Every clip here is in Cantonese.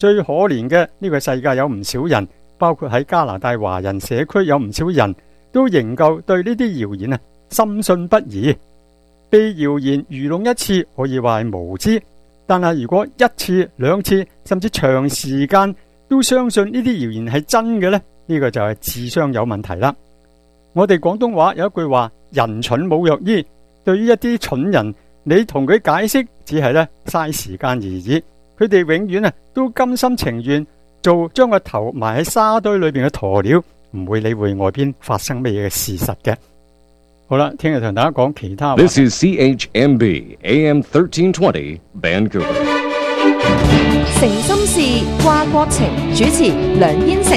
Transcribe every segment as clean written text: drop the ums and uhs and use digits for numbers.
最可憐嘅呢個世界有唔少人，包括喺加拿大華人社區有唔少人都仍舊對呢啲謠言深信不疑。被謠言愚弄一次可以話係無知，但係如果一次、兩次甚至長時間都相信呢啲謠言係真嘅呢，呢個就係智商有問題啦。我哋廣東話有一句話，人蠢冇藥醫。對於一啲蠢人，你同佢解釋只係嘥時間而已。佢哋永遠都甘心情願做將個頭埋喺沙堆裏邊嘅鴕鳥，唔會理會外邊發生乜嘢嘅事實嘅。好啦，聽日同大家講其他話。 This is CHMB AM 1320 Vancouver。 誠心事，掛國情，主持梁燕城。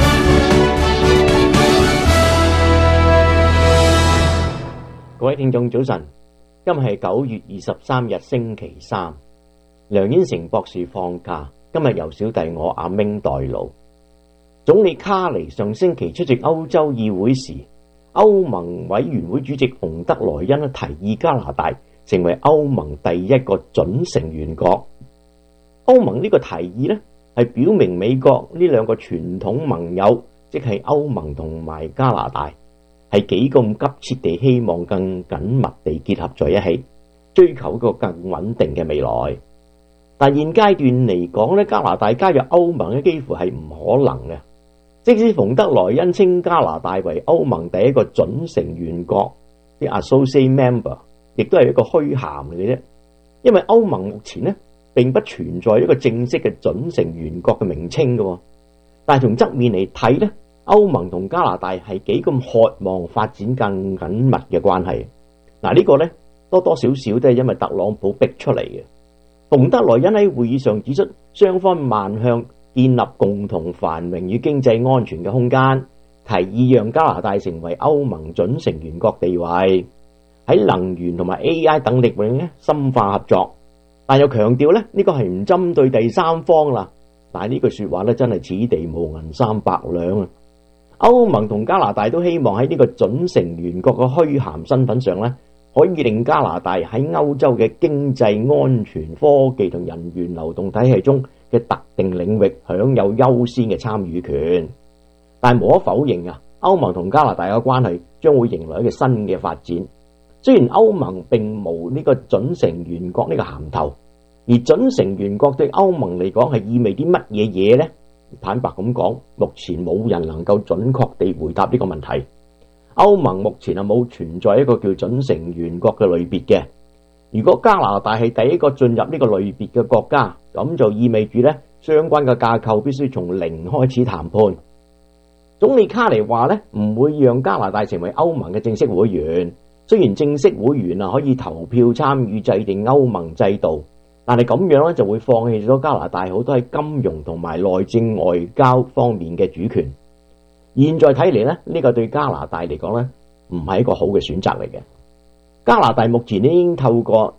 各位聽眾早晨，今日係9月23日星期三，梁燕成博士放假，今日由小弟我阿明代勞。總理卡尼上星期出席歐洲議會時，歐盟委員會主席馮德萊恩提議加拿大成為歐盟第一個準成員國。歐盟呢個提議係表明美國呢兩個傳統盟友，即係歐盟同埋加拿大，係幾咁急切地希望更緊密地結合在一起，追求一個更穩定嘅未來。但現階段嚟講加拿大加入歐盟幾乎係唔可能嘅。即使馮德萊恩稱加拿大為歐盟第一個準成員國，啲 associate member 亦都係一個虛銜嚟嘅啫。因為歐盟目前並不存在一個正式嘅準成員國嘅名稱嘅，但係從側面嚟睇歐盟同加拿大係幾咁渴望發展更緊密嘅關係。呢個多多少少都係因為特朗普逼出嚟嘅。馮德萊恩喺會議上指出，雙方邁向建立共同繁榮與經濟安全嘅空間，提議讓加拿大成為歐盟準成員國地位，喺能源同埋 AI 等領域深化合作。但又強調呢個係唔針對第三方啦。但係呢句說話真係此地無銀三百兩啊！歐盟同加拿大都希望喺呢個準成員國嘅虛銜身份上可以令加拿大喺歐洲嘅經濟、安全、科技同人員流動體系中嘅特定領域享有優先嘅參與權。但係無可否認歐盟同加拿大嘅關係將會迎來一個新嘅發展。雖然歐盟並無呢個準成員國呢個銜頭，而準成員國對歐盟嚟講係意味啲乜嘢嘢呢？坦白咁講，目前冇人能夠準確地回答呢個問題。歐盟目前冇存在一個叫準成員國嘅類別嘅。如果加拿大係第一個進入呢個類別嘅國家，咁就意味住相關嘅架構必須從零開始談判。總理卡尼話唔會讓加拿大成為歐盟嘅正式會員。雖然正式會員可以投票參與制定歐盟制度，但係咁樣就會放棄咗加拿大好多喺金融同埋內政外交方面嘅主權。現在睇嚟呢個對加拿大嚟講唔係一個好嘅選擇嚟嘅。加拿大目前已經透過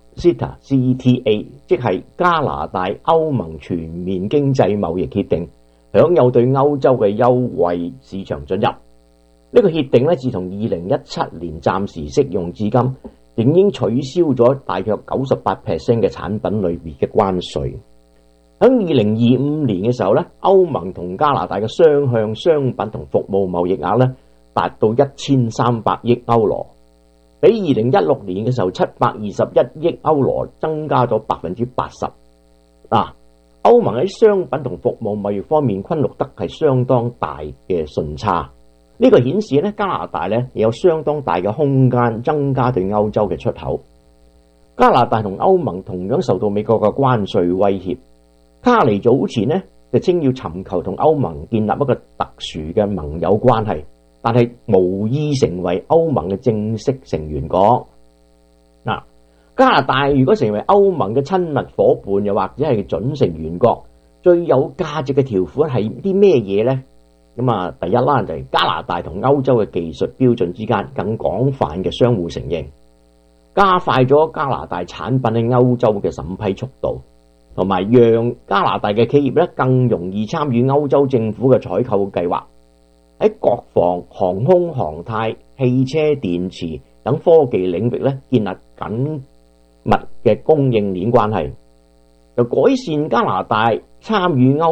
CETA， 即係加拿大歐盟全面經濟貿易協定，享有對歐洲嘅優惠市場准入。呢個協定自從2017年暫時適用至今，已經取消咗大約 98% 嘅產品類別嘅關稅。喺2025年嘅時候歐盟同加拿大嘅雙向商品同服務貿易額達到1300億歐羅，比2016年嘅時候721億歐羅增加咗 80%。歐盟喺商品同服務貿易方面均錄得係相當大嘅順差。呢個顯示加拿大有相當大嘅空間增加對歐洲嘅出口。加拿大同歐盟同樣受到美國嘅關稅威脅。卡尼早前就稱要尋求同歐盟建立一個特殊嘅盟友關係，但係無意成為歐盟嘅正式成員國。加拿大如果成為歐盟嘅親密夥伴，又或者係準成員國，最有價值嘅條款係啲咩嘢呢？第一啦，就係加拿大同歐洲嘅技術標準之間更廣泛嘅相互承認，加快咗加拿大產品喺歐洲嘅審批速度，同埋讓加拿大嘅企業更容易參與歐洲政府嘅採購計劃，喺國防、航空航太、汽車電池等科技領域建立緊密嘅供應鏈關係，就改善加拿大參與歐